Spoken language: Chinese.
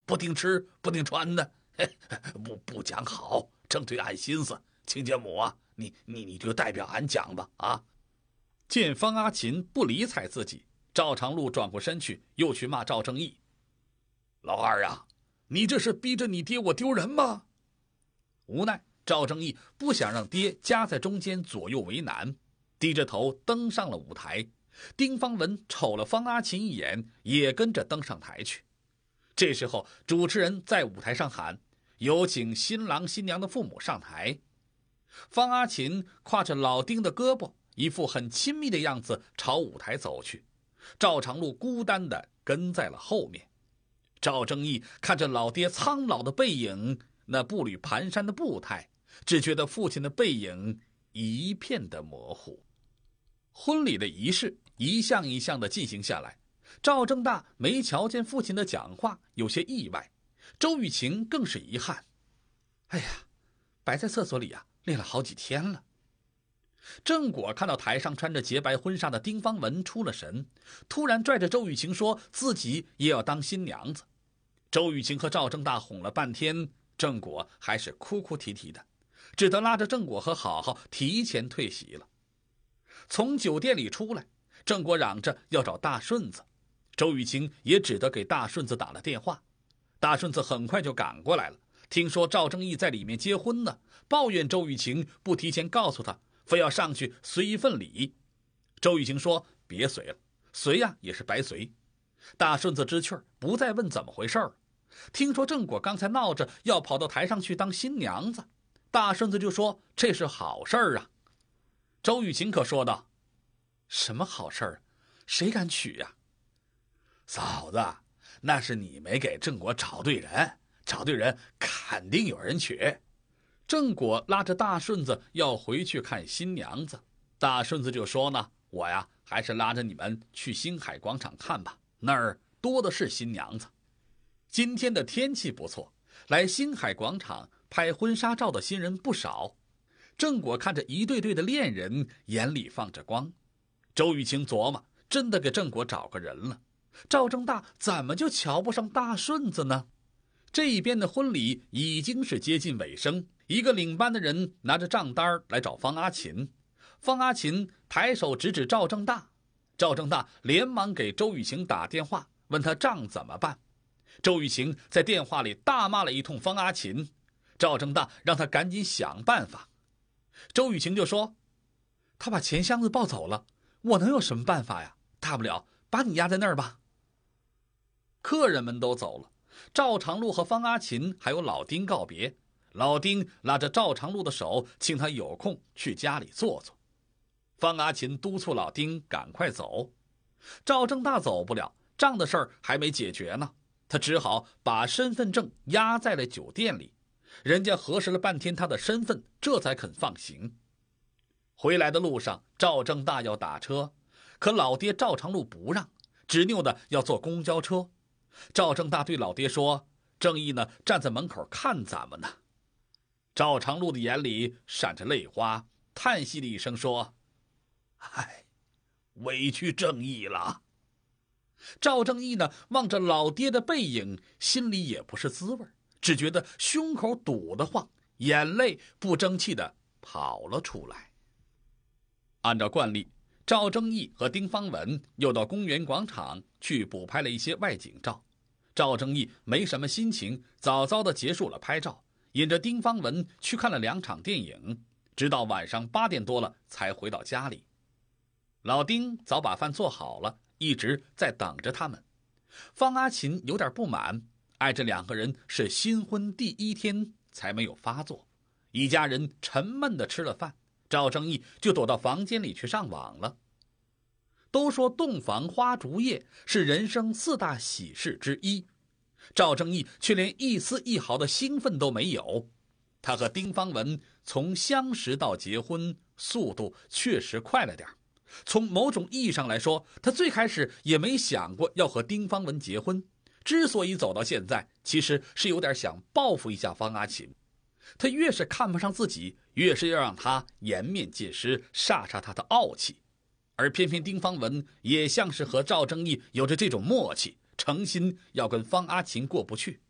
不定吃不定穿的，不讲好，正对俺心思。亲家母啊，你就代表俺讲吧啊！ 见方阿琴不理睬自己，赵长禄转过身去，又去骂赵正义：“ 老二啊，你这是逼着你爹我丢人吗？” 无奈赵正义不想让爹夹在中间左右为难，低着头登上了舞台。丁方文瞅了方阿琴一眼，也跟着登上台去。这时候主持人在舞台上喊：“有请新郎新娘的父母上台。”方阿琴挎着老丁的胳膊，一副很亲密的样子朝舞台走去。赵长禄孤单地跟在了后面。赵正义看着老爹苍老的背影，那步履蹒跚的步态，只觉得父亲的背影一片的模糊。婚礼的仪式一项一项的进行下来，赵正大没瞧见父亲的讲话，有些意外。周雨晴更是遗憾：“哎呀，白在厕所里啊，练了好几天了。”郑果看到台上穿着洁白婚纱的丁方文出了神，突然拽着周雨晴说自己也要当新娘子。周雨晴和赵正大哄了半天，郑果还是哭哭啼啼的，只得拉着郑果和好好提前退席了。从酒店里出来，郑果嚷着要找大顺子，周雨晴也只得给大顺子打了电话。大顺子很快就赶过来了，听说赵正义在里面结婚呢，抱怨周雨晴不提前告诉他，非要上去随一份礼。周雨晴说：“别随了，随呀也是白随。”大顺子知趣儿，不再问怎么回事儿。听说郑果刚才闹着要跑到台上去当新娘子，大顺子就说这是好事儿啊。周雨晴可说道：“什么好事儿？谁敢娶呀？” 嫂子，那是你没给郑果找对人，找对人肯定有人娶。 郑果拉着大顺子要回去看新娘子，大顺子就说呢：“我呀，还是拉着你们去星海广场看吧，那儿多的是新娘子。”今天的天气不错，来星海广场拍婚纱照的新人不少。郑果看着一对对的恋人，眼里放着光。周雨晴琢磨，真的给郑果找个人了。赵正大怎么就瞧不上大顺子呢？这一边的婚礼已经是接近尾声，一个领班的人拿着账单来找方阿琴。方阿琴抬手指指赵正大，赵正大连忙给周雨晴打电话，问他账怎么办。周雨晴在电话里大骂了一通方阿琴，赵正大让他赶紧想办法。周雨晴就说：“他把钱箱子抱走了，我能有什么办法呀？大不了把你压在那儿吧。”客人们都走了，赵长禄和方阿琴还有老丁告别。老丁拉着赵长禄的手，请他有空去家里坐坐。方阿琴督促老丁赶快走。赵正大走不了，账的事儿还没解决呢，他只好把身份证压在了酒店里。人家核实了半天他的身份，这才肯放行。回来的路上，赵正大要打车，可老爹赵长禄不让，执拗的要坐公交车。赵正大对老爹说：“正义呢，站在门口看咱们呢。”赵长禄的眼里闪着泪花，叹息了一声说：“ 唉，委屈正义了。” 赵正义呢，望着老爹的背影，心里也不是滋味，只觉得胸口堵得慌，眼泪不争气的跑了出来。按照惯例，赵正义和丁方文又到公园广场去补拍了一些外景照。赵正义没什么心情，早早的结束了拍照，引着丁方文去看了2场电影，直到晚上8点多了才回到家里。老丁早把饭做好了，一直在等着他们。方阿琴有点不满，碍着2个人是新婚第1天才没有发作。一家人沉闷地吃了饭，赵正义就躲到房间里去上网了。都说洞房花烛夜是人生4大喜事之一，赵正义却连一丝一毫的兴奋都没有。他和丁方文从相识到结婚，速度确实快了点。从某种意义上来说，他最开始也没想过要和丁方文结婚，之所以走到现在，其实是有点想报复一下方阿琴。他越是看不上自己，越是要让他颜面尽失，煞煞他的傲气。而偏偏丁方文也像是和赵正义有着这种默契，诚心要跟方阿琴过不去。